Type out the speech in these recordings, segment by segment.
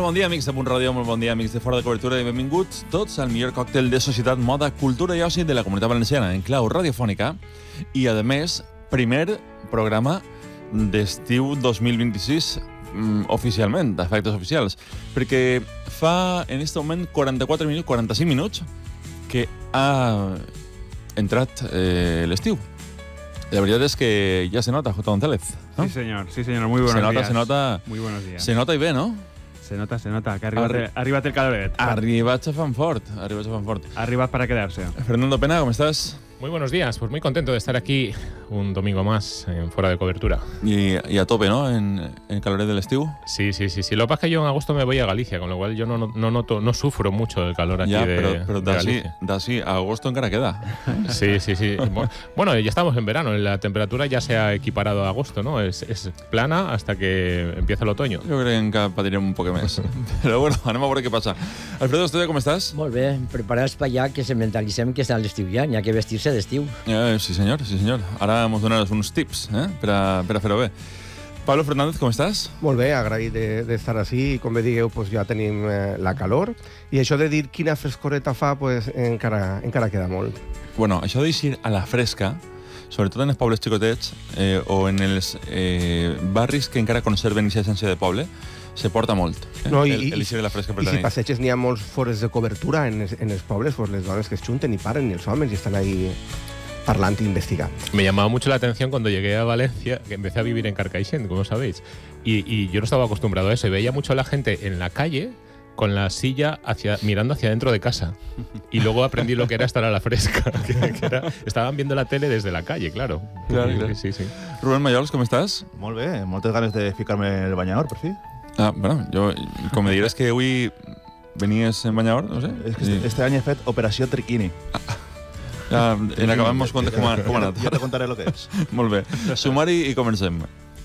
bon dia, amics de Punt Ràdio, molt bon dia, amics de Fora de Cobertura, i benvinguts tots al millor còctel de societat, moda, cultura i oci de la Comunitat Valenciana, en clau radiofònica, i, a més, primer programa d'estiu 2026, oficialment, d'efectes oficials, perquè fa, en aquest moment, 45 minuts que ha entrat l'estiu. La verdad es que ya se nota, J. González, ¿no? Sí, señor, muy buenos días. Se nota. Muy buenos días. Se nota y ve, ¿no? Se nota, que arriba el caloret. Arriba Fanfort. Arriba para quedarse. Fernando Pena, ¿cómo estás? Muy buenos días, pues muy contento de estar aquí un domingo más en Fuera de Cobertura. Y a tope, ¿no? En el calor del estiu. Sí. Lo que pasa es que yo en agosto me voy a Galicia, con lo cual yo no sufro mucho el calor aquí de Galicia. Sí, a agosto encara queda. Sí. Bueno, ya estamos en verano, la temperatura ya se ha equiparado a agosto, ¿no? Es plana hasta que empieza el otoño. Jo crec que patirem un poc més. Però bueno, anem a veure què passa. Alfredo Esteve, com estàs? Molt bé, preparats per allà que se mentalitzem que està l'estiu ja, n'hi ha que vestir-se d'estiu. Sí, senyor. Ara ens donaràs uns tips per a fer-ho bé. Pablo Fernández, com estàs? Molt bé, agraït d'estar així i com bé digueu, pues, ja tenim la calor i això de dir quina frescoreta fa pues, encara queda molt. Bueno, això d'eixir a la fresca, sobretot en els pobles xicotets o en els barris que encara conserven aquesta essència de poble, se porta molt. No, l'eixir a la fresca per I la si nit. passeges n'hi ha molts fores de cobertura en els pobles, pues, les dones que es junten i paren i els homes i estan ahí parlant i investigant. Me llamaba mucho la atención cuando llegué a Valencia, que empecé a vivir en Carcaixent, como sabéis, y yo no estaba acostumbrado a eso, y veía mucho a la gente en la calle con la silla mirando hacia dentro de casa. Y luego aprendí lo que era estar a la fresca. Estaban viendo la tele desde la calle, claro. Claro. Sí. Rubén Mayols, com estàs? Molt bé, moltes ganes de ficar-me en el banyador, per fi. Bueno, jo, com me diràs que avui venies en banyador, no sé. És que este any he fet operació triquini. Ja, en acabem com ha anat. Ja te contaré lo que és. Molt bé. Sumari i comencem.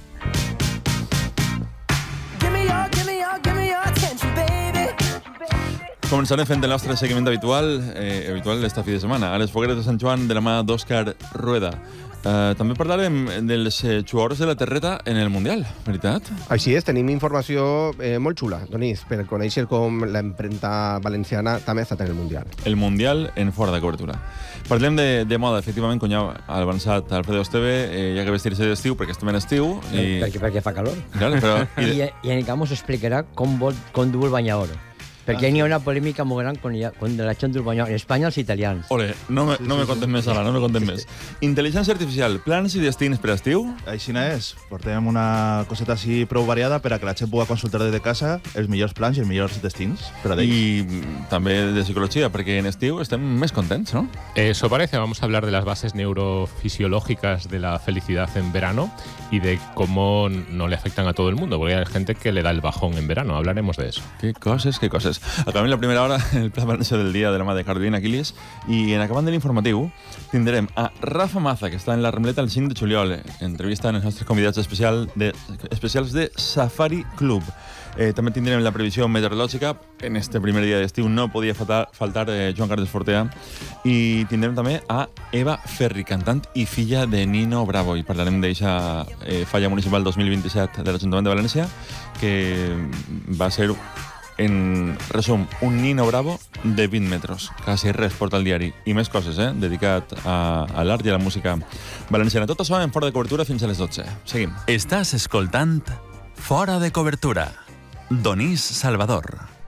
Començarem fent el nostre seguiment habitual d'esta fi de setmana, a les fogueres de Sant Joan de la mà d'Òscar Rueda. També parlarem dels jugadors de la terreta en el Mundial, veritat? Així és, tenim informació molt xula, Donís, per conèixer com l'empremta valenciana també ha estat en el Mundial. El Mundial en Fora de Cobertura. Parlem de moda, efectivament, com ja ha avançat Alfredo Esteve, hi ha que vestir-se d'estiu perquè estem en estiu. Perquè fa calor. Claro, però... I en Camo us explicarà com du el banyador. Perquè hi ha una polèmica molt gran con la gent del banyador. En Espanya, els italians. Ole, no me contes més ara, no me contes més. Intel·ligència artificial, plans i destins per a estiu? Així és. Portem una coseta així prou variada per a que la gent pugui consultar des de casa els millors plans i els millors destins per a ells. I també de psicologia, perquè en estiu estem més contents, ¿no? Eso parece. Vamos a hablar de las bases neurofisiológicas de la felicidad en verano y de cómo no le afectan a todo el mundo, porque hay gente que le da el bajón en verano. Hablaremos de eso. Qué coses. Acabem la primera hora en el Pla Valencià del dia de la mà de Jardín Aquiles i en acabant de l'informatiu tindrem a Rafa Maza, que està en la Rambleta el 5 de juliol, entrevista amb els nostres convidats especials de Safari Club. També tindrem la previsió meteorològica. En este primer dia d'estiu no podia faltar Joan Carles Fortea. I tindrem també a Eva Ferri, cantant i filla de Nino Bravo. I parlarem d'eixa falla municipal 2027 de l'Ajuntament de València, que va ser, en resum, un Nino Bravo de 20 metres. Quasi res porta al diari. I més coses, dedicat a l'art i a la música valenciana. Tot això en Fora de Cobertura fins a les 12. Seguim. Estàs escoltant Fora de Cobertura. Donís Salvador.